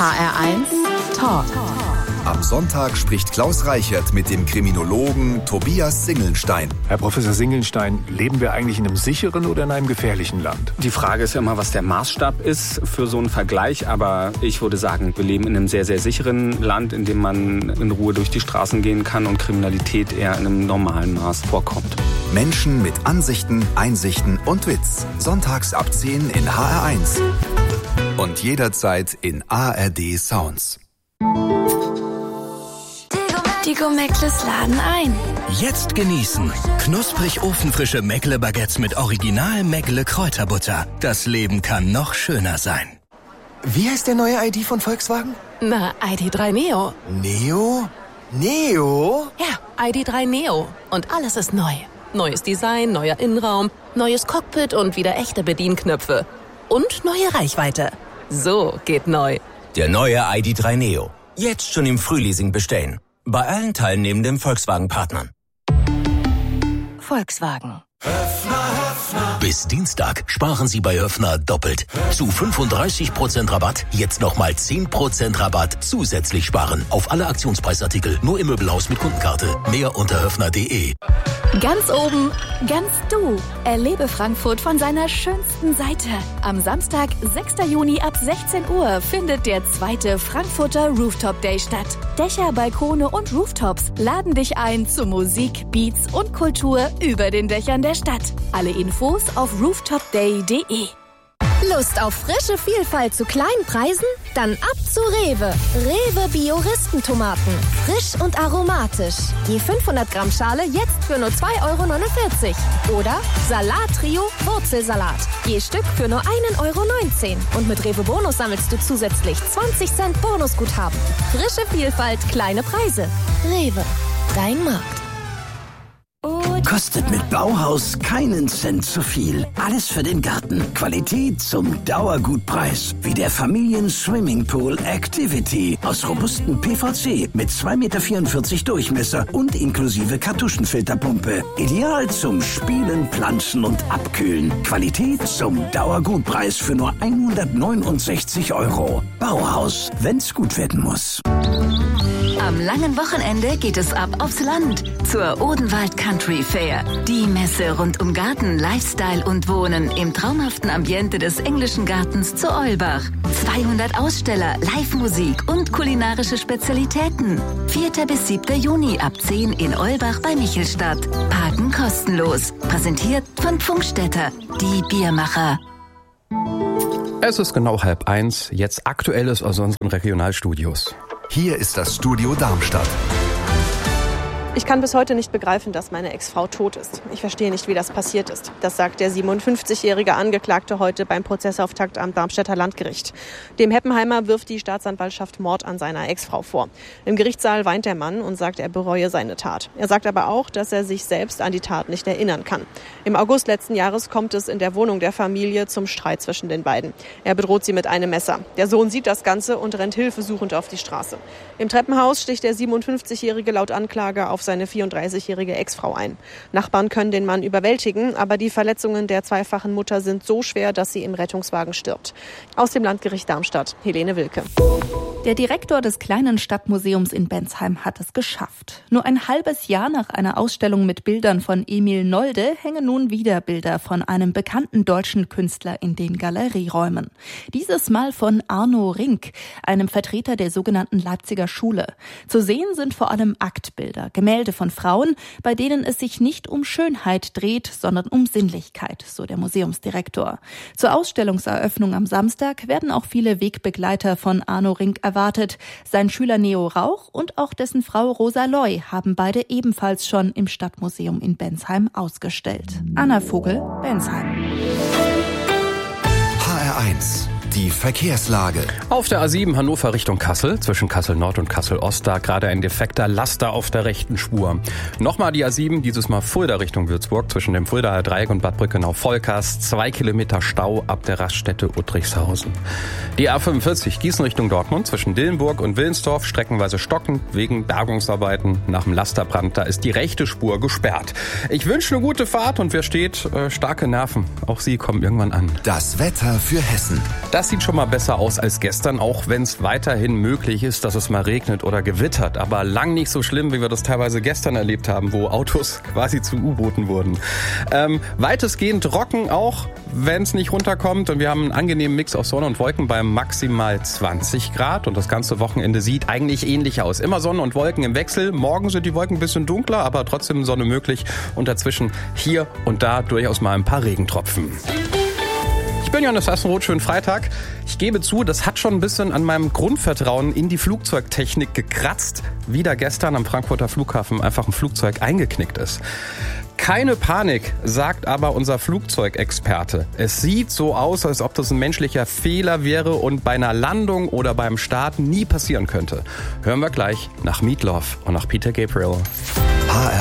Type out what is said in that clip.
HR1 Talk. Am Sonntag spricht Klaus Reichert mit dem Kriminologen Tobias Singelnstein. Herr Professor Singelnstein, leben wir eigentlich in einem sicheren oder in einem gefährlichen Land? Die Frage ist ja immer, was der Maßstab ist für so einen Vergleich. Aber ich würde sagen, wir leben in einem sehr, sehr sicheren Land, in dem man in Ruhe durch die Straßen gehen kann und Kriminalität eher in einem normalen Maß vorkommt. Menschen mit Ansichten, Einsichten und Witz. Sonntags ab 10 in HR1. Und jederzeit in ARD Sounds. Die Gourmet-Meckles laden ein. Jetzt genießen. Knusprig ofenfrische Meckle-Baguettes mit Original Meckle-Kräuterbutter. Das Leben kann noch schöner sein. Wie heißt der neue ID von Volkswagen? Na, ID.3 Neo. Neo? Neo? Ja, ID.3 Neo. Und alles ist neu. Neues Design, neuer Innenraum, neues Cockpit und wieder echte Bedienknöpfe. Und neue Reichweite. So geht neu. Der neue ID.3 Neo. Jetzt schon im Frühleasing bestellen. Bei allen teilnehmenden Volkswagen-Partnern. Volkswagen. Bis Dienstag sparen Sie bei Höffner doppelt. Zu 35% Rabatt, jetzt nochmal 10% Rabatt zusätzlich sparen. Auf alle Aktionspreisartikel, nur im Möbelhaus mit Kundenkarte. Mehr unter höffner.de. Ganz oben, ganz du. Erlebe Frankfurt von seiner schönsten Seite. Am Samstag, 6. Juni ab 16 Uhr findet der zweite Frankfurter Rooftop Day statt. Dächer, Balkone und Rooftops laden dich ein zu Musik, Beats und Kultur über den Dächern der Stadt. Alle Infos auf rooftopday.de. Lust auf frische Vielfalt zu kleinen Preisen? Dann ab zu Rewe. Rewe Bio-Ristentomaten. Frisch und aromatisch. Je 500 Gramm Schale jetzt für nur 2,49 €. Oder Salat-Trio Wurzelsalat. Je Stück für nur 1,19 €. Und mit Rewe Bonus sammelst du zusätzlich 20 Cent Bonusguthaben. Frische Vielfalt, kleine Preise. Rewe. Dein Markt. Kostet mit Bauhaus keinen Cent zu viel. Alles für den Garten. Qualität zum Dauergutpreis. Wie der Familien-Swimmingpool Activity aus robustem PVC mit 2,44 Meter Durchmesser und inklusive Kartuschenfilterpumpe. Ideal zum Spielen, Planschen und Abkühlen. Qualität zum Dauergutpreis für nur 169 €. Bauhaus, wenn's gut werden muss. Am langen Wochenende geht es ab aufs Land zur Odenwald Country Fair. Die Messe rund um Garten, Lifestyle und Wohnen im traumhaften Ambiente des englischen Gartens zu Eulbach. 200 Aussteller, Live-Musik und kulinarische Spezialitäten. 4. bis 7. Juni ab 10 in Eulbach bei Michelstadt. Parken kostenlos. Präsentiert von Pfungstädter, die Biermacher. Es ist genau 12:30, jetzt Aktuelles aus unseren Regionalstudios. Hier ist das Studio Darmstadt. Ich kann bis heute nicht begreifen, dass meine Ex-Frau tot ist. Ich verstehe nicht, wie das passiert ist. Das sagt der 57-jährige Angeklagte heute beim Prozessauftakt am Darmstädter Landgericht. Dem Heppenheimer wirft die Staatsanwaltschaft Mord an seiner Ex-Frau vor. Im Gerichtssaal weint der Mann und sagt, er bereue seine Tat. Er sagt aber auch, dass er sich selbst an die Tat nicht erinnern kann. Im August letzten Jahres kommt es in der Wohnung der Familie zum Streit zwischen den beiden. Er bedroht sie mit einem Messer. Der Sohn sieht das Ganze und rennt hilfesuchend auf die Straße. Im Treppenhaus sticht der 57-jährige laut Anklage auf seine 34-jährige Ex-Frau ein. Nachbarn können den Mann überwältigen, aber die Verletzungen der zweifachen Mutter sind so schwer, dass sie im Rettungswagen stirbt. Aus dem Landgericht Darmstadt, Helene Wilke. Der Direktor des kleinen Stadtmuseums in Bensheim hat es geschafft. Nur ein halbes Jahr nach einer Ausstellung mit Bildern von Emil Nolde hängen nun wieder Bilder von einem bekannten deutschen Künstler in den Galerieräumen. Dieses Mal von Arno Rink, einem Vertreter der sogenannten Leipziger Schule. Zu sehen sind vor allem Aktbilder, Gemälde von Frauen, bei denen es sich nicht um Schönheit dreht, sondern um Sinnlichkeit, so der Museumsdirektor. Zur Ausstellungseröffnung am Samstag werden auch viele Wegbegleiter von Arno Rink erwartet. Sein Schüler Neo Rauch und auch dessen Frau Rosa Loy haben beide ebenfalls schon im Stadtmuseum in Bensheim ausgestellt. Anna Vogel, Bensheim. HR1. Die Verkehrslage. Auf der A7 Hannover Richtung Kassel, zwischen Kassel Nord und Kassel Ost, da gerade ein defekter Laster auf der rechten Spur. Nochmal die A7, dieses Mal Fulda Richtung Würzburg, zwischen dem Fuldaer Dreieck und Bad Brückenau-Volkers, 2 Kilometer Stau ab der Raststätte Uttrichshausen. Die A45 Gießen Richtung Dortmund, zwischen Dillenburg und Willensdorf, streckenweise stockend wegen Bergungsarbeiten nach dem Lasterbrand. Da ist die rechte Spur gesperrt. Ich wünsche eine gute Fahrt und wer steht, starke Nerven. Auch Sie kommen irgendwann an. Das Wetter für Hessen. Das Das sieht schon mal besser aus als gestern, auch wenn es weiterhin möglich ist, dass es mal regnet oder gewittert. Aber lang nicht so schlimm, wie wir das teilweise gestern erlebt haben, wo Autos quasi zu U-Booten wurden. Weitestgehend trocken auch, wenn es nicht runterkommt. Und wir haben einen angenehmen Mix aus Sonne und Wolken bei maximal 20 Grad. Und das ganze Wochenende sieht eigentlich ähnlich aus. Immer Sonne und Wolken im Wechsel. Morgen sind die Wolken ein bisschen dunkler, aber trotzdem Sonne möglich. Und dazwischen hier und da durchaus mal ein paar Regentropfen. Ich bin Johannes Hassenroth, schönen Freitag. Ich gebe zu, das hat schon ein bisschen an meinem Grundvertrauen in die Flugzeugtechnik gekratzt, wie da gestern am Frankfurter Flughafen einfach ein Flugzeug eingeknickt ist. Keine Panik, sagt aber unser Flugzeugexperte. Es sieht so aus, als ob das ein menschlicher Fehler wäre und bei einer Landung oder beim Start nie passieren könnte. Hören wir gleich nach Meat Loaf und nach Peter Gabriel.